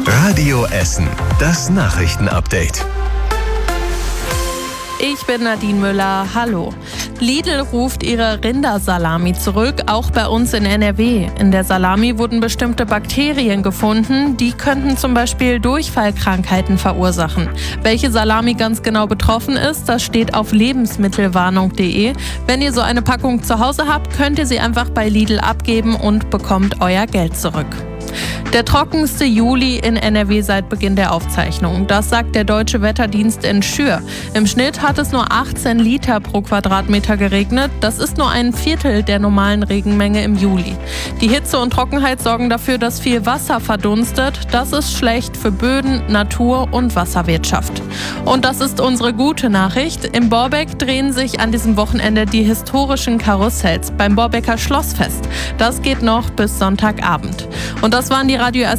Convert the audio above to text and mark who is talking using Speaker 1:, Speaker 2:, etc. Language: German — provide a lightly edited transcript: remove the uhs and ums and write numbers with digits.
Speaker 1: Radio Essen, das Nachrichtenupdate.
Speaker 2: Ich bin Nadine Müller, hallo. Lidl ruft ihre Rindersalami zurück, auch bei uns in NRW. In der Salami wurden bestimmte Bakterien gefunden, die könnten zum Beispiel Durchfallkrankheiten verursachen. Welche Salami ganz genau betroffen ist, das steht auf lebensmittelwarnung.de. Wenn ihr so eine Packung zu Hause habt, könnt ihr sie einfach bei Lidl abgeben und bekommt euer Geld zurück. Der trockenste Juli in NRW seit Beginn der Aufzeichnung. Das sagt der Deutsche Wetterdienst in Schür. Im Schnitt hat es nur 18 Liter pro Quadratmeter geregnet. Das ist nur ein Viertel der normalen Regenmenge im Juli. Die Hitze und Trockenheit sorgen dafür, dass viel Wasser verdunstet. Das ist schlecht für Böden, Natur und Wasserwirtschaft. Und das ist unsere gute Nachricht. Im Borbeck drehen sich an diesem Wochenende die historischen Karussells beim Borbecker Schlossfest. Das geht noch bis Sonntagabend. Und das waren die Radio